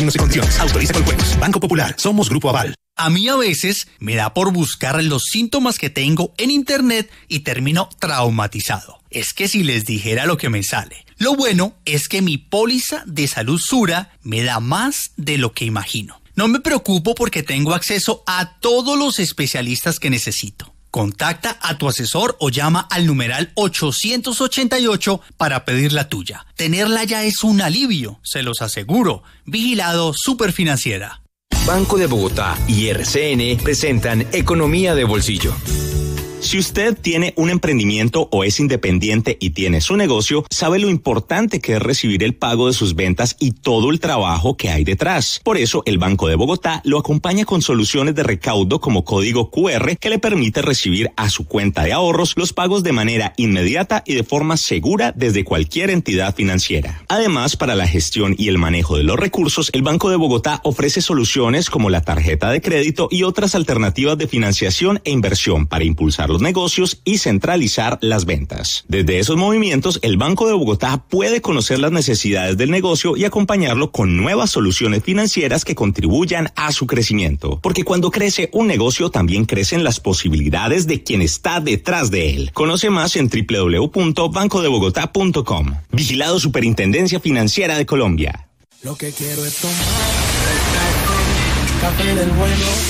Términos y condiciones. Autoriza con juegos. Banco Popular. Somos Grupo Aval. A mí a veces me da por buscar los síntomas que tengo en internet y termino traumatizado. Es que si les dijera lo que me sale. Lo bueno es que mi póliza de salud Sura me da más de lo que imagino. No me preocupo porque tengo acceso a todos los especialistas que necesito. Contacta a tu asesor o llama al numeral 888 para pedir la tuya. Tenerla ya es un alivio, se los aseguro. Vigilado Superfinanciera. Banco de Bogotá y RCN presentan Economía de Bolsillo. Si usted tiene un emprendimiento o es independiente y tiene su negocio, sabe lo importante que es recibir el pago de sus ventas y todo el trabajo que hay detrás. Por eso, el Banco de Bogotá lo acompaña con soluciones de recaudo como código QR que le permite recibir a su cuenta de ahorros los pagos de manera inmediata y de forma segura desde cualquier entidad financiera. Además, para la gestión y el manejo de los recursos, el Banco de Bogotá ofrece soluciones como la tarjeta de crédito y otras alternativas de financiación e inversión para impulsar los negocios y centralizar las ventas. Desde esos movimientos, el Banco de Bogotá puede conocer las necesidades del negocio y acompañarlo con nuevas soluciones financieras que contribuyan a su crecimiento. Porque cuando crece un negocio, también crecen las posibilidades de quien está detrás de él. Conoce más en www.bancodebogotá.com. Vigilado Superintendencia Financiera de Colombia. Lo que quiero es tomar café del bueno.